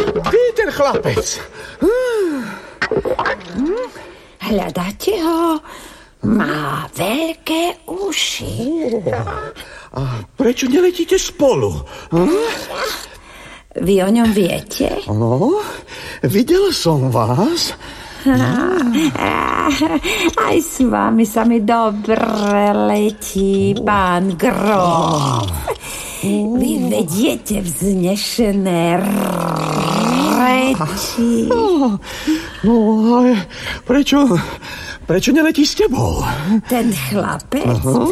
Kde je ten chlapec? Hľadáte ho? Má veľké uši. A prečo neletíte spolu? Vy o ňom viete? No, videl som vás. Aj s vami sa mi dobre letí, pán Grof. Vy vediete vznešené reči. No, ale prečo neletí s tebou? Ten chlapec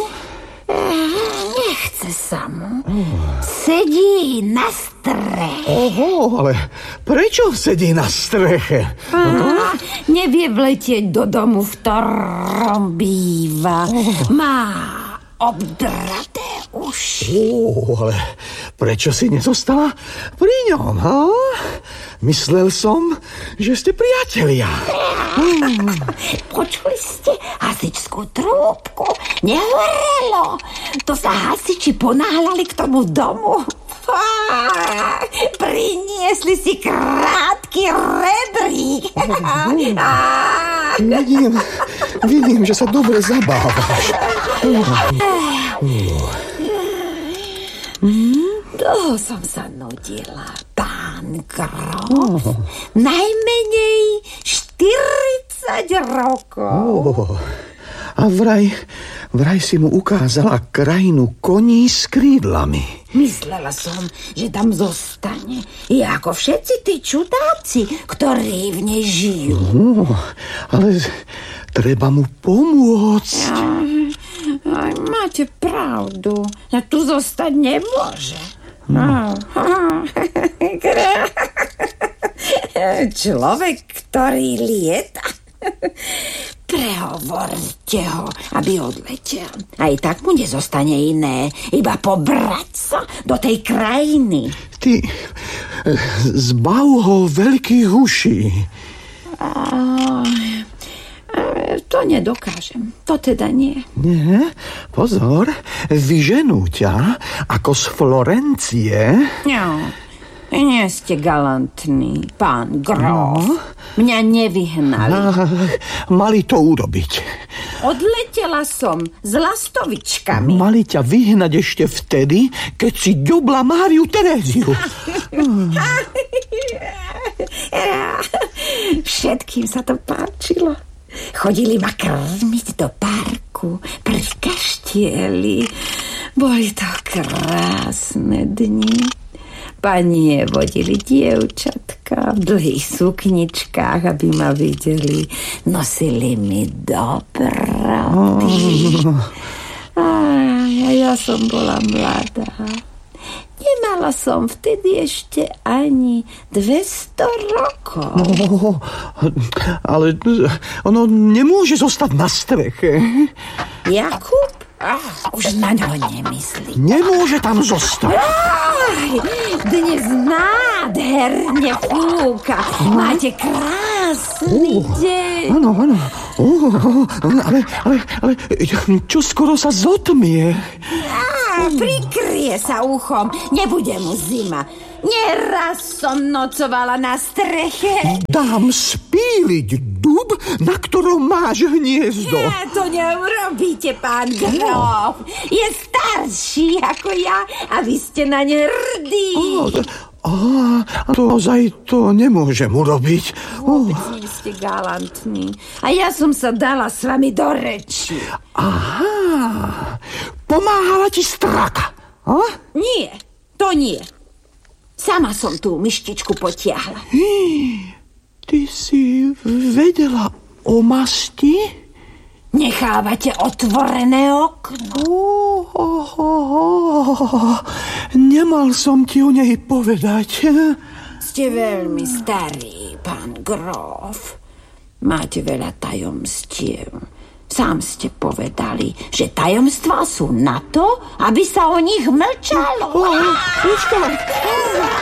nechce sa mu. Sedí na streche. Ale prečo sedí na streche? Nevie vletieť do domu, v ktorom býva. Má obdraté uši. Ale prečo si nezostala pri ňom? Myslel som, že ste priatelia. Počuli ste hasičskú trúbku? Nehorelo. To sa hasiči ponáhľali k tomu domu. Priniesli si krátky rebrík. Vidím, že sa dobre zabávaš. Dlho som sa nudila, pán Grof. Najmenej 40 rokov. A vraj si mu ukázala krajinu koní s krídlami. Myslela som, že tam zostane. Je ako všetci tí čudáci, ktorí v nej žijú. Ale treba mu pomôcť. Aj máte pravdu. Ja tu zostať nemôže. Človek, ktorý lieta. Prehovorte ho, aby odletel. Aj tak mu nezostane iné, iba pobrať sa do tej krajiny. Ty zbav ho veľkých uší. To nedokážem. To teda nie. Nie? Pozor, vyženú ťa ako z Florencie. Nie ste galantní, pán Grof. Mňa nevyhnali. Mali to urobiť. Odletela som s lastovičkami. Mali ťa vyhnať ešte vtedy, keď si ďubla Máriu Teréziu. Všetkým sa to páčilo. Chodili ma krmiť do parku pri kaštieli. Boli to krásne dni. Panie vodili dievčatka v dlhých sukničkách, aby ma videli. Nosili mi dobroty. Ja som bola mladá. Nemala som vtedy ešte ani 200 rokov. Ale ono nemôže zostať na streche. Jakub? Už na ňo nemyslím. Nemôže tam zostať. Dnes nádherne fúka. Máte krásny deň. Áno. Ale čo skoro sa zotmie. Prikrie sa uchom. Nebude mu zima. Neraz som nocovala na streche. Dám spíliť dub, na ktorom máš hniezdo. To neurobíte, pán Grof. Je starší ako ja a vy ste na ne hrdí. To nemôžem urobiť. Vôbec nie ste galantní. A ja som sa dala s vami do reči. Pomáhala ti straka. Nie, to nie. Sama som tú myštičku potiahla. Ty si vedela o masti? Nechávate otvorené okno. Nemal som ti o nej povedať. Ste veľmi starý, pán Grof. Máte veľa tajomstiev. Sám ste povedali, že tajomstvá sú na to, aby sa o nich mlčalo. Počkaj.